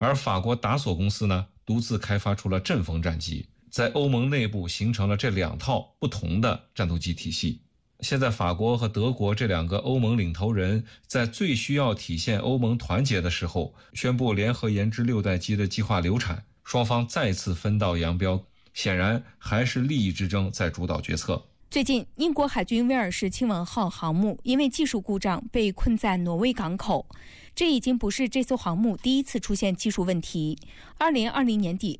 而法国达索公司呢，独自开发出了阵风战机，在欧盟内部形成了这两套不同的战斗机体系。现在法国和德国这两个欧盟领头人在最需要体现欧盟团结的时候，宣布联合研制6代机的计划流产，双方再次分道扬镳，显然还是利益之争在主导决策。 最近，英国海军威尔士亲吻号航母因为技术故障被困在挪威港口，这已经不是这艘航母第一次出现技术问题。2020年底，